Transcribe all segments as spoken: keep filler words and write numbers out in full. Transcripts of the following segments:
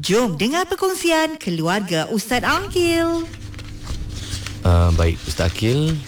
Jom dengar perkongsian keluarga Ustaz Akil. Uh, baik, Ustaz Akil.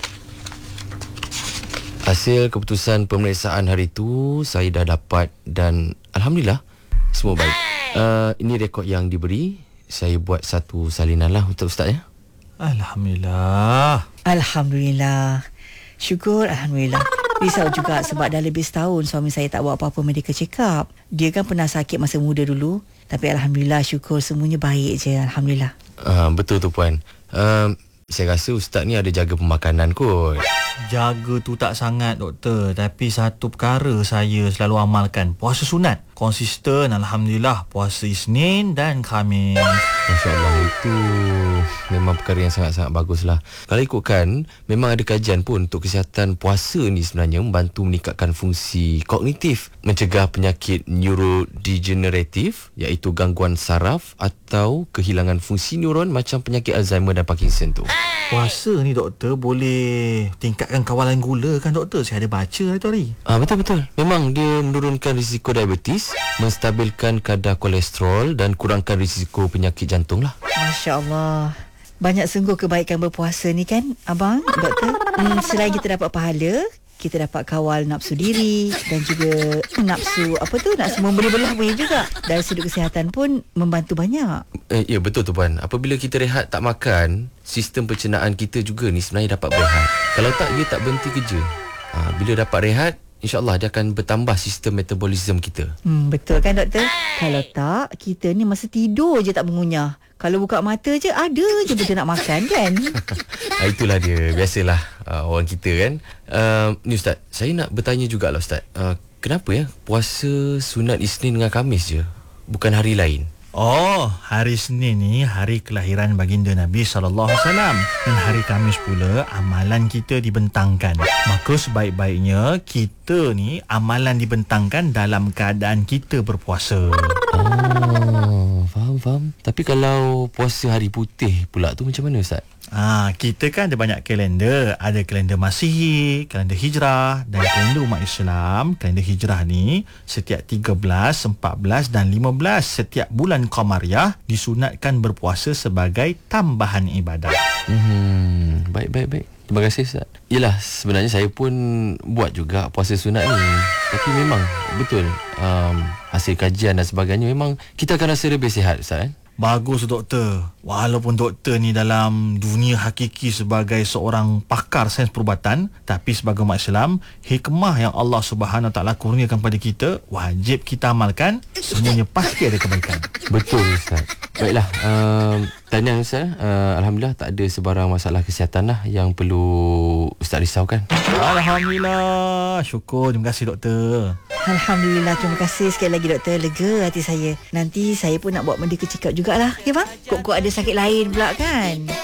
Hasil keputusan pemeriksaan hari itu saya dah dapat dan Alhamdulillah semua baik. Uh, ini rekod yang diberi. Saya buat satu salinan lah untuk Ustaz ya. Alhamdulillah. Alhamdulillah. Syukur, Alhamdulillah. Risau juga sebab dah lebih setahun suami saya tak buat apa-apa medical check up. Dia kan pernah sakit masa muda dulu. Tapi Alhamdulillah, syukur semuanya baik je. Alhamdulillah. Uh, betul tu Puan. Uh, saya rasa Ustaz ni ada jaga pemakanan kot. Jaga tu tak sangat doktor. Tapi satu perkara saya selalu amalkan. Puasa sunat. Konsisten Alhamdulillah. Puasa Isnin dan Khamis. Masya Allah, itu memang perkara yang sangat-sangat bagus lah. Kalau ikutkan, memang ada kajian pun untuk kesihatan puasa ni sebenarnya membantu meningkatkan fungsi kognitif, mencegah penyakit neurodegeneratif iaitu gangguan saraf atau kehilangan fungsi neuron macam penyakit Alzheimer dan Parkinson tu. Puasa ni doktor boleh tingkatkan kawalan gula kan doktor? Saya ada baca hari tu hari. Ah, betul-betul. Memang dia menurunkan risiko diabetes, menstabilkan kadar kolesterol dan kurangkan risiko penyakit jantung lah. Masya Allah. Banyak sungguh kebaikan berpuasa ni kan, Abang, Doktor? Hmm, selain kita dapat pahala, kita dapat kawal nafsu diri dan juga nafsu, apa tu, nafsu memberi belah boleh juga. Dari sudut kesihatan pun membantu banyak. Eh, ya, betul tu Puan. Apabila kita rehat tak makan, sistem pencernaan kita juga ni sebenarnya dapat berehat. Kalau tak, dia tak berhenti kerja. Ha, bila dapat rehat, InsyaAllah dia akan bertambah sistem metabolisme kita. Hmm, betul kan doktor? Kalau tak, kita ni masa tidur je tak mengunyah. Kalau buka mata je, ada je benda nak makan kan? Itulah dia. Biasalah uh, orang kita kan. Uh, ni Ustaz, saya nak bertanya jugalah Ustaz. Uh, kenapa ya puasa sunat Isnin dengan Khamis je? Bukan hari lain? Oh, hari Senin ni hari kelahiran baginda Nabi sallallahu alaihi wasallam dan hari Khamis pula amalan kita dibentangkan. Maka sebaik-baiknya kita ni amalan dibentangkan dalam keadaan kita berpuasa. Oh, faham faham. Tapi kalau puasa hari putih pula tu macam mana Ustaz? Ah, kita kan ada banyak kalender. Ada kalender Masihi, kalender Hijrah dan kalender umat Islam. Kalender Hijrah ni setiap tiga belas, empat belas dan lima belas setiap bulan Qamariyah disunatkan berpuasa sebagai tambahan ibadah. Hmm, baik baik baik. Terima kasih Ustaz. Yelah, sebenarnya saya pun buat juga puasa sunat ni. Tapi memang betul um, hasil kajian dan sebagainya memang kita akan rasa lebih sihat Ustaz kan? Bagus doktor. Walaupun doktor ni dalam dunia hakiki sebagai seorang pakar sains perubatan, tapi sebagai umat Islam, hikmah yang Allah Subhanahu Wa Taala kurniakan pada kita wajib kita amalkan. Semuanya pasti ada kebaikan. Betul Ustaz. Baiklah, um, tanya Ustaz, uh, Alhamdulillah tak ada sebarang masalah kesihatan lah yang perlu Ustaz risaukan. Alhamdulillah. Syukur. Terima kasih doktor. Alhamdulillah, terima kasih sekali lagi doktor. Lega hati saya. Nanti saya pun nak buat medical check up jugalah, ya bang? Kok-kok ada sakit lain pula kan?